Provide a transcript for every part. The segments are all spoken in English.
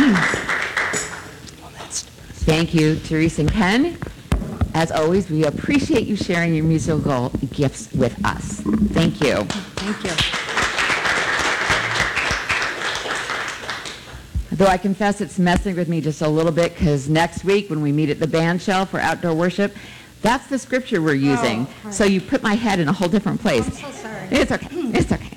Thank you, Teresa and Ken. As always, we appreciate you sharing your musical gifts with us. Thank you. Thank you. Though I confess it's messing with me just a little bit because next week when we meet at the band shell for outdoor worship, that's the scripture we're using. Right. So you put my head in a whole different place. I'm so sorry. It's okay. It's okay.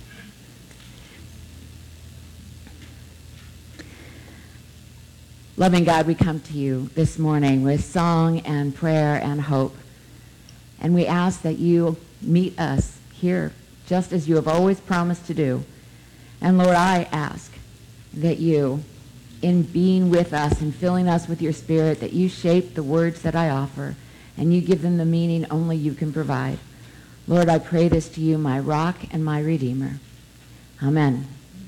Loving God, we come to you this morning with song and prayer and hope. And we ask that you meet us here just as you have always promised to do. And Lord, I ask that you, in being with us and filling us with your Spirit, that you shape the words that I offer and you give them the meaning only you can provide. Lord, I pray this to you, my rock and my redeemer. Amen.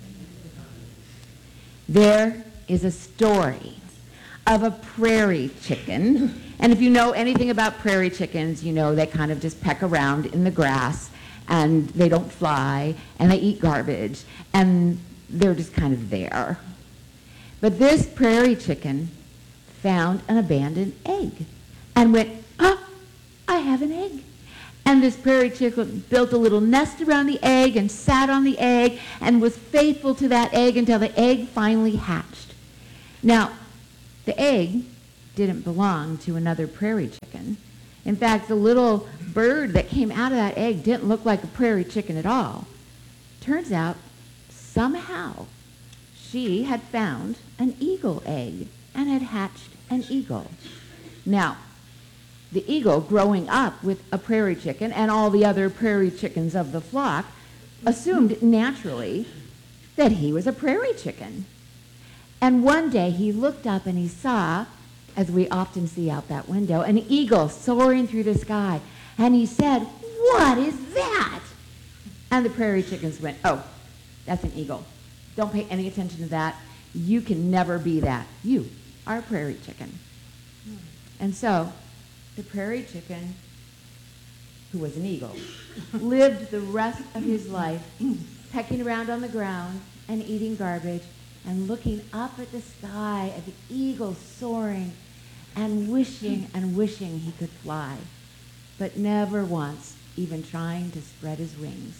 There is a story of a prairie chicken. And if you know anything about prairie chickens, you know they kind of just peck around in the grass and they don't fly and they eat garbage and they're just kind of there. But this prairie chicken found an abandoned egg and went, oh, I have an egg. And this prairie chicken built a little nest around the egg and sat on the egg and was faithful to that egg until the egg finally hatched. Now, the egg didn't belong to another prairie chicken. In fact, the little bird that came out of that egg didn't look like a prairie chicken at all. Turns out, somehow, she had found an eagle egg and had hatched an eagle. Now, the eagle, growing up with a prairie chicken and all the other prairie chickens of the flock, assumed naturally that he was a prairie chicken. And one day he looked up and he saw, as we often see out that window, an eagle soaring through the sky. And he said, "What is that?" And the prairie chickens went, "Oh, that's an eagle. Don't pay any attention to that. You can never be that. You are a prairie chicken." And so the prairie chicken, who was an eagle, lived the rest of his life pecking around on the ground and eating garbage and looking up at the sky at the eagle soaring and wishing he could fly, but never once even trying to spread his wings.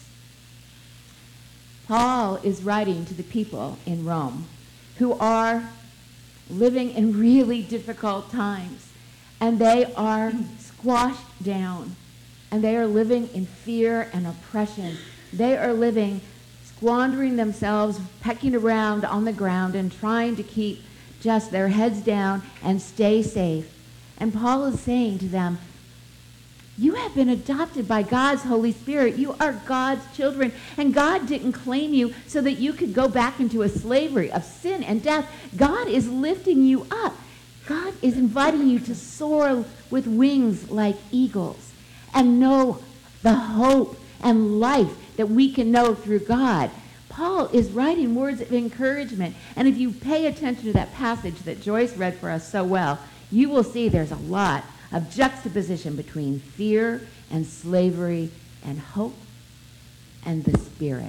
Paul is writing to the people in Rome who are living in really difficult times, and they are squashed down, and they are living in fear and oppression. They are living squandering themselves, pecking around on the ground and trying to keep just their heads down and stay safe. And Paul is saying to them, you have been adopted by God's Holy Spirit. You are God's children. And God didn't claim you so that you could go back into a slavery of sin and death. God is lifting you up. God is inviting you to soar with wings like eagles and know the hope and life that we can know through God. Paul is writing words of encouragement. And if you pay attention to that passage that Joyce read for us so well, you will see there's a lot of juxtaposition between fear and slavery and hope and the Spirit.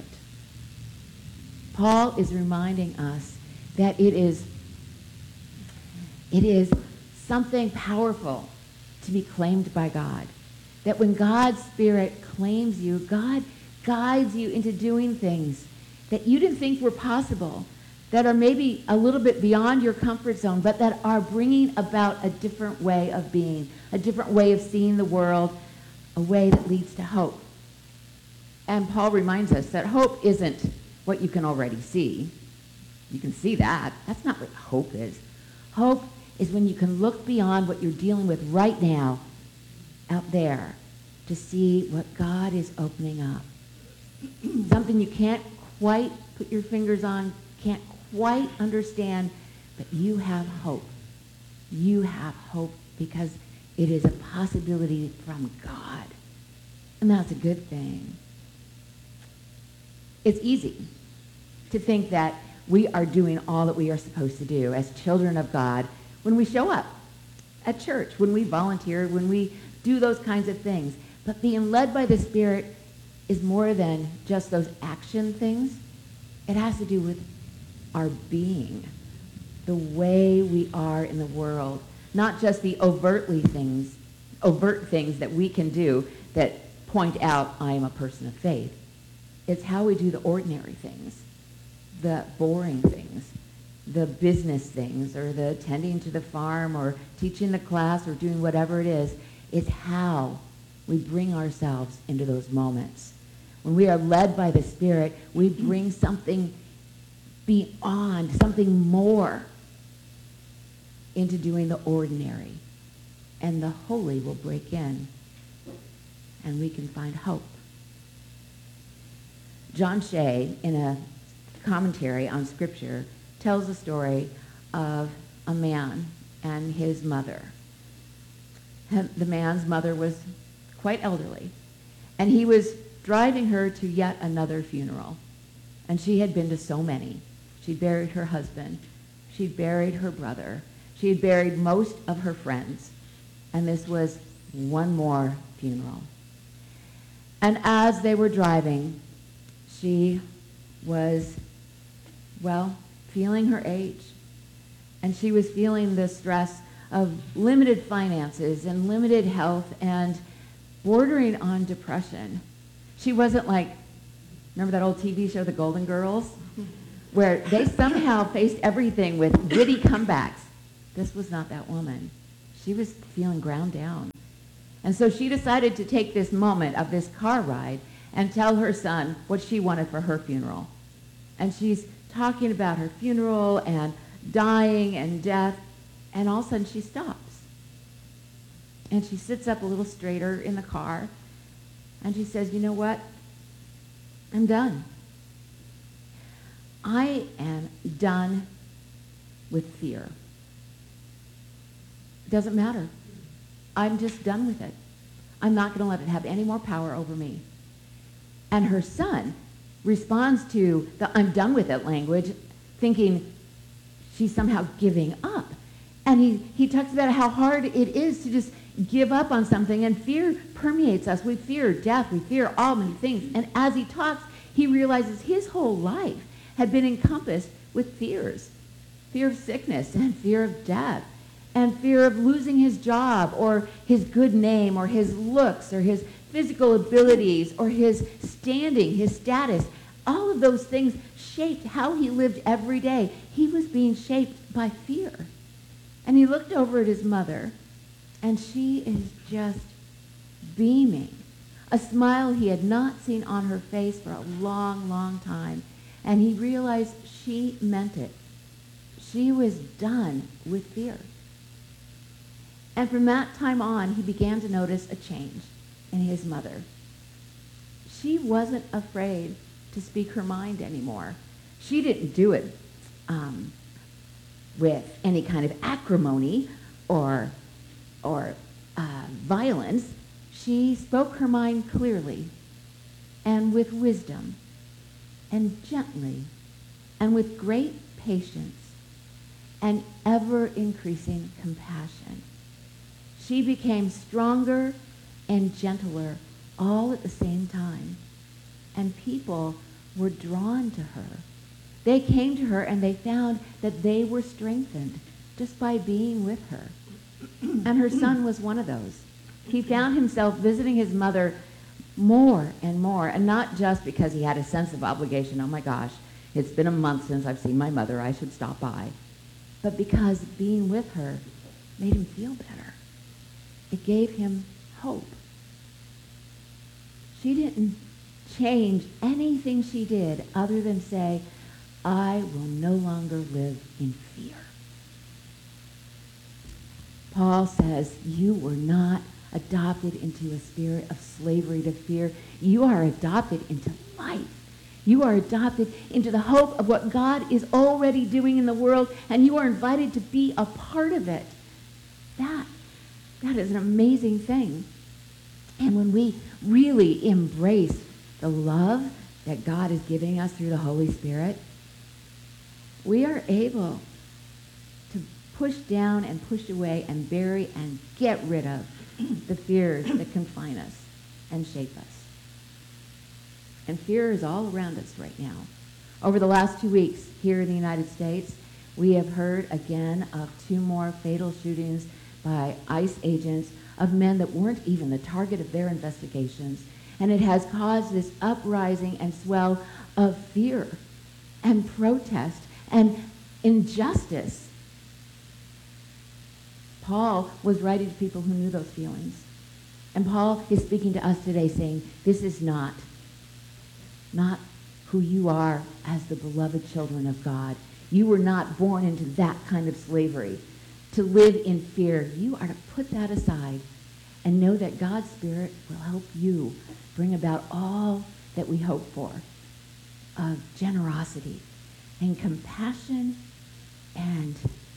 Paul is reminding us that it is something powerful to be claimed by God. That when God's Spirit claims you, God guides you into doing things that you didn't think were possible, that are maybe a little bit beyond your comfort zone, but that are bringing about a different way of being, a different way of seeing the world, a way that leads to hope. And Paul reminds us that hope isn't what you can already see. You can see that. That's not what hope is. Hope is when you can look beyond what you're dealing with right now out there to see what God is opening up. Something you can't quite put your fingers on, can't quite understand, but you have hope. You have hope because it is a possibility from God. And that's a good thing. It's easy to think that we are doing all that we are supposed to do as children of God when we show up at church, when we volunteer, when we do those kinds of things. But being led by the Spirit is more than just those action things. It has to do with our being. the way we are in the world, not just the overt things that we can do that point out I am a person of faith. It's how we do the ordinary things, the boring things, the business things, or the tending to the farm, or teaching the class, or doing whatever it is. It's how we bring ourselves into those moments. When we are led by the Spirit, we bring something beyond, something more into doing the ordinary. And the holy will break in, and we can find hope. John Shea, in a commentary on Scripture, tells the story of a man and his mother. The man's mother was quite elderly, and he was driving her to yet another funeral. And she had been to so many. She'd buried her husband. She'd buried her brother. She had buried most of her friends. And this was one more funeral. And as they were driving, she was, feeling her age. And she was feeling the stress of limited finances and limited health and bordering on depression. She wasn't like, remember that old TV show, The Golden Girls? Where they somehow faced everything with witty comebacks. This was not that woman. She was feeling ground down. And so she decided to take this moment of this car ride and tell her son what she wanted for her funeral. And she's talking about her funeral and dying and death, and all of a sudden she stops. And she sits up a little straighter in the car, and she says, you know what? I'm done. I am done with fear. It doesn't matter. I'm just done with it. I'm not going to let it have any more power over me. And her son responds to the I'm done with it language, thinking she's somehow giving up. And he talks about how hard it is to just give up on something, and fear permeates us. We fear death. We fear all many things. And as he talks, he realizes his whole life had been encompassed with fears. Fear of sickness and fear of death and fear of losing his job or his good name or his looks or his physical abilities or his standing, his status. All of those things shaped how he lived every day. He was being shaped by fear. And he looked over at his mother, and she is just beaming, a smile he had not seen on her face for a long, long time. And he realized she meant it. She was done with fear. And from that time on, he began to notice a change in his mother. She wasn't afraid to speak her mind anymore. She didn't do it with any kind of acrimony or violence. She spoke her mind clearly and with wisdom and gently and with great patience and ever-increasing compassion. She became stronger and gentler all at the same time, and people were drawn to her. They came to her and they found that they were strengthened just by being with her. And her son was one of those. He found himself visiting his mother more and more, and not just because he had a sense of obligation, oh my gosh, it's been a month since I've seen my mother, I should stop by, but because being with her made him feel better. It gave him hope. She didn't change anything she did other than say, I will no longer live in fear. Paul says, you were not adopted into a spirit of slavery to fear. You are adopted into life. You are adopted into the hope of what God is already doing in the world, and you are invited to be a part of it. That is an amazing thing. And when we really embrace the love that God is giving us through the Holy Spirit, we are able to push down and push away and bury and get rid of the fears that confine us and shape us. And fear is all around us right now. Over the last 2 weeks here in the United States, We have heard again of 2 more fatal shootings by ICE agents of men that weren't even the target of their investigations. And it has caused this uprising and swell of fear and protest and injustice. Paul was writing to people who knew those feelings. And Paul is speaking to us today saying, this is not who you are as the beloved children of God. You were not born into that kind of slavery, to live in fear. You are to put that aside and know that God's Spirit will help you bring about all that we hope for, of generosity and compassion and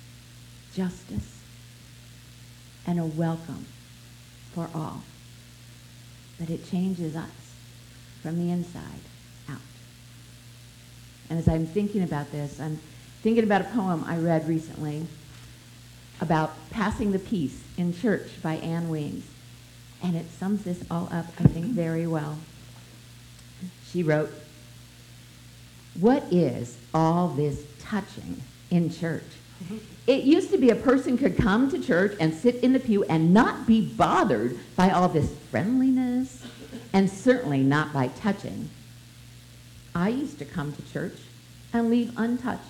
justice and a welcome for all. But it changes us from the inside out. And as I'm thinking about this, I'm thinking about a poem I read recently about passing the peace in church by Anne Weems. And it sums this all up, I think, very well. She wrote, "What is all this touching in church? It used to be a person could come to church and sit in the pew and not be bothered by all this friendliness, and certainly not by touching. I used to come to church and leave untouched.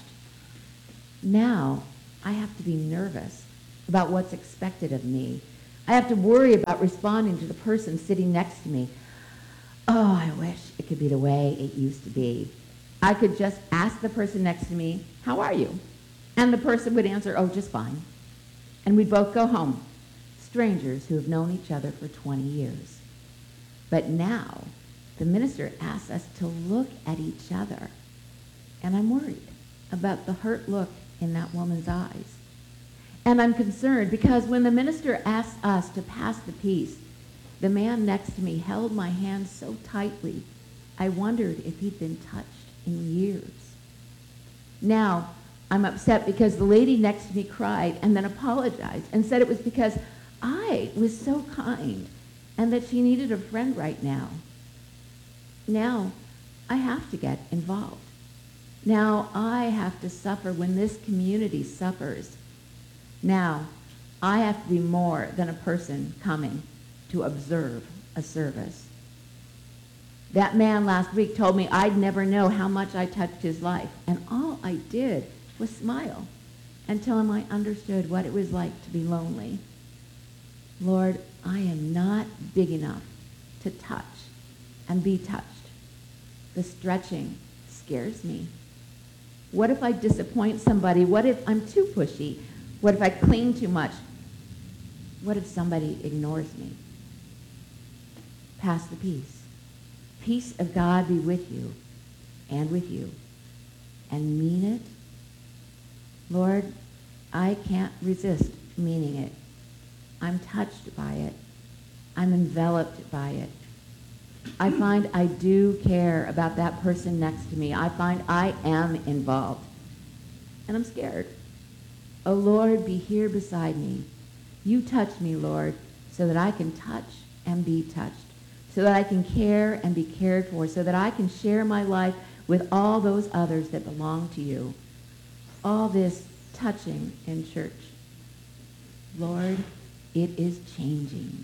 Now I have to be nervous about what's expected of me. I have to worry about responding to the person sitting next to me. Oh, I wish it could be the way it used to be. I could just ask the person next to me, 'How are you?' And the person would answer, 'Oh, just fine.' And we'd both go home, strangers who have known each other for 20 years. But now the minister asks us to look at each other. And I'm worried about the hurt look in that woman's eyes. And I'm concerned because when the minister asked us to pass the peace, the man next to me held my hand so tightly, I wondered if he'd been touched in years. Now I'm upset because the lady next to me cried and then apologized and said it was because I was so kind and that she needed a friend right now. Now I have to get involved. Now I have to suffer when this community suffers. Now I have to be more than a person coming to observe a service. That man last week told me I'd never know how much I touched his life, and all I did was smile and tell him I understood what it was like to be lonely. Lord, I am not big enough to touch and be touched. The stretching scares me. What if I disappoint somebody? What if I'm too pushy? What if I cling too much? What if somebody ignores me? Pass the peace. Peace of God be with you and with you. And mean it. Lord, I can't resist meaning it. I'm touched by it. I'm enveloped by it. I find I do care about that person next to me. I find I am involved. And I'm scared. Oh, Lord, be here beside me. You touch me, Lord, so that I can touch and be touched, so that I can care and be cared for, so that I can share my life with all those others that belong to you. All this touching in church. Lord, it is changing me.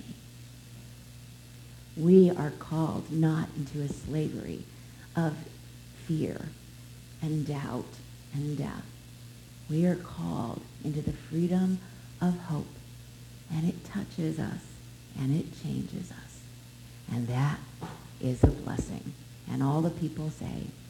We are called not into a slavery of fear and doubt and death. We are called into the freedom of hope, and it touches us, and it changes us. And that is a blessing. And all the people say,